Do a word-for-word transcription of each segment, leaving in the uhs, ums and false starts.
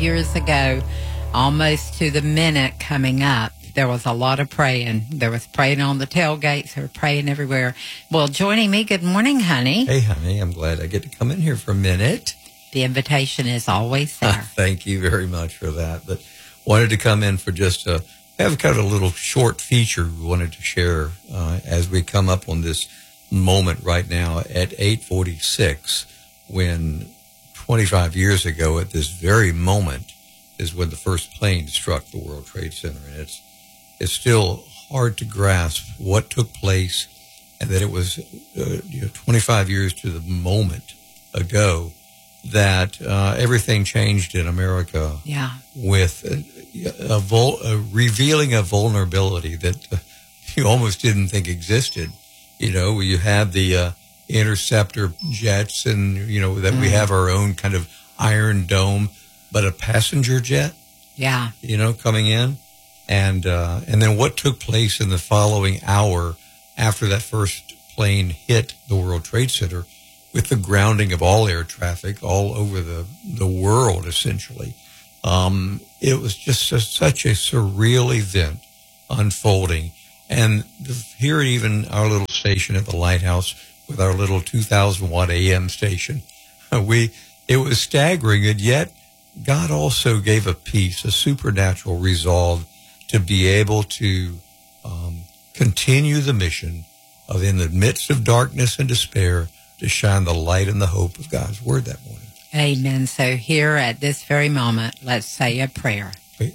Years ago, almost to the minute coming up, there was a lot of praying. There was praying on the tailgates. There was praying everywhere. Well, joining me, good morning, honey. Hey, honey, I'm glad I get to come in here for a minute. The invitation is always there. Thank you very much for that. But wanted to come in for just a, have kind of a little short feature we wanted to share uh, as we come up on this moment right now at eight forty-six, when twenty-five years ago at this very moment is when the first plane struck the World Trade Center. And it's it's still hard to grasp what took place, and that it was uh, you know, twenty-five years to the moment ago that uh, everything changed in America. Yeah. With a, a, vul- a revealing a vulnerability that uh, you almost didn't think existed. You know, you have the uh, interceptor jets, and you know that mm. we have our own kind of Iron Dome, but a passenger jet. Yeah. You know, coming in. And uh, and then what took place in the following hour after that first plane hit the World Trade Center, with the grounding of all air traffic all over the, the world, essentially. Um, it was just a, such a surreal event unfolding. And the, here at even our little station at the Lighthouse with our little two thousand watt A M station, we it was staggering, and yet God also gave a peace, a supernatural resolve to be able to um, continue the mission of, in the midst of darkness and despair, to shine the light and the hope of God's Word that morning. Amen. So here at this very moment, let's say a prayer.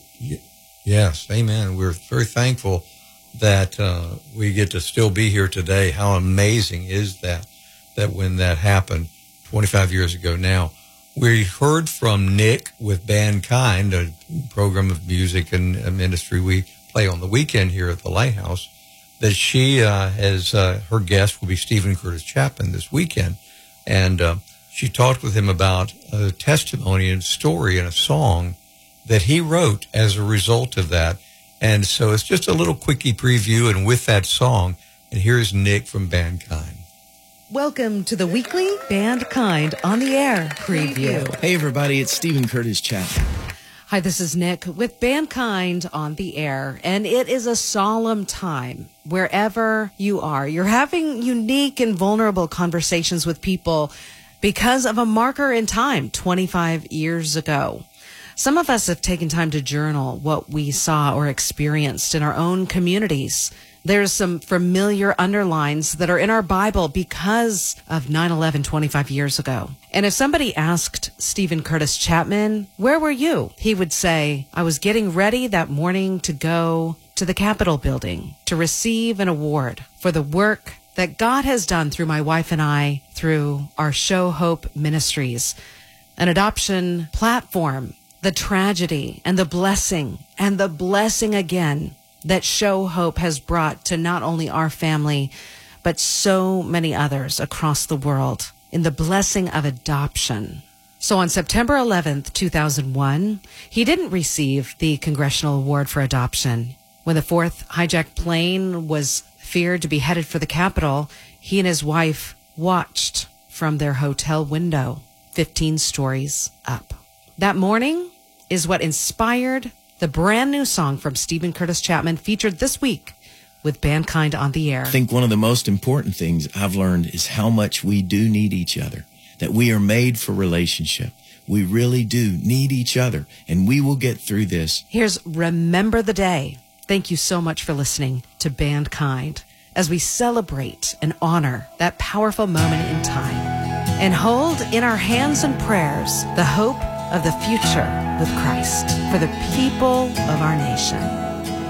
Yes, amen. We're very thankful that uh, we get to still be here today. How amazing is that, that when that happened twenty-five years ago now. We heard from Nick with Bandkind, a program of music and ministry we play on the weekend here at the Lighthouse, that she uh, has, uh, her guest will be Stephen Curtis Chapman this weekend. And uh, she talked with him about a testimony and story and a song that he wrote as a result of that. And so it's just a little quickie preview, and with that song, and here's Nick from Bandkind. Welcome to the weekly Bandkind on the Air preview. Hey everybody, it's Stephen Curtis Chapman. Hi, this is Nick with Bandkind on the Air, and it is a solemn time wherever you are. You're having unique and vulnerable conversations with people because of a marker in time, twenty-five years ago. Some of us have taken time to journal what we saw or experienced in our own communities. There's some familiar underlines that are in our Bible because of nine eleven twenty-five years ago. And if somebody asked Stephen Curtis Chapman, where were you? He would say, I was getting ready that morning to go to the Capitol building to receive an award for the work that God has done through my wife and I through our Show Hope Ministries, an adoption platform, the tragedy and the blessing and the blessing again that Show Hope has brought to not only our family, but so many others across the world in the blessing of adoption. So on September eleventh, two thousand one, he didn't receive the Congressional Award for Adoption. When the fourth hijacked plane was feared to be headed for the Capitol, he and his wife watched from their hotel window, fifteen stories up. That morning is what inspired the brand new song from Stephen Curtis Chapman, featured this week with Bandkind on the Air. I think one of the most important things I've learned is how much we do need each other, that we are made for relationship. We really do need each other, and we will get through this. Here's Remember the Day. Thank you so much for listening to Bandkind as we celebrate and honor that powerful moment in time and hold in our hands and prayers the hope of the future with Christ for the people of our nation.